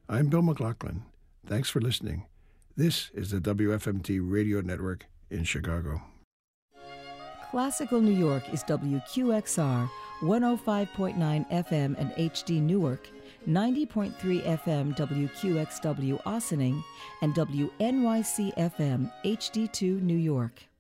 I'm Bill McLaughlin. Thanks for listening. This is the WFMT Radio Network in Chicago. Classical New York is WQXR, 105.9 FM and HD Newark, 90.3 FM WQXW Ossining, and WNYC FM HD2 New York.